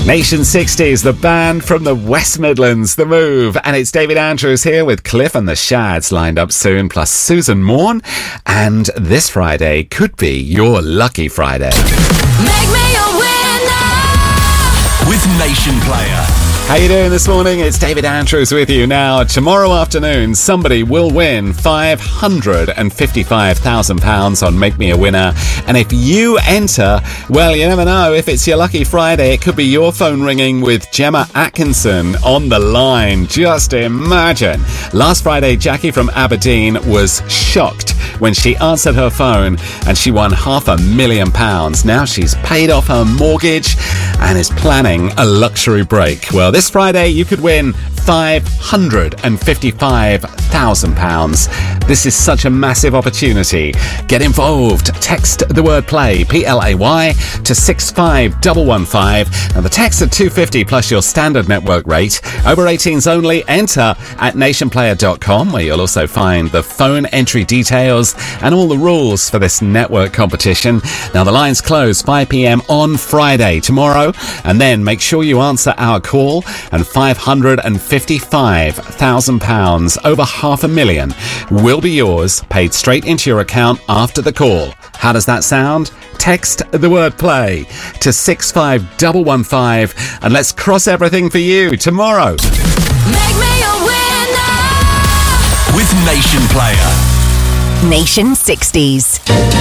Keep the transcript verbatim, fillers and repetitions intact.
Nation sixties, the band from the West Midlands, The Move. And it's David Andrews here with Cliff and the Shads lined up soon, plus Susan Morn. And this Friday could be your lucky Friday. Make me a winner with Nation Player. How you doing this morning? It's David Andrews with you. Now, tomorrow afternoon, somebody will win five hundred fifty-five thousand pounds on Make Me a Winner. And if you enter, well, you never know. If it's your lucky Friday, it could be your phone ringing with Gemma Atkinson on the line. Just imagine. Last Friday, Jackie from Aberdeen was shocked when she answered her phone and she won half a million pounds. Now she's paid off her mortgage and is planning a luxury break. Well, this Friday you could win five hundred fifty-five thousand pounds. This is such a massive opportunity. Get involved. Text the word play, P L A Y, to six five one one five. Now the text at two fifty plus your standard network rate. Over eighteens only. Enter at nation player dot com, where you'll also find the phone entry details and all the rules for this network competition. Now the lines close five p.m. on Friday, tomorrow, and then make sure you answer our call, and five hundred fifty-five thousand pounds, over half a million, will be yours, paid straight into your account after the call. How does that sound? Text the word play to six five one one five, and let's cross everything for you tomorrow. Make me a winner with Nation Player. Nation sixties.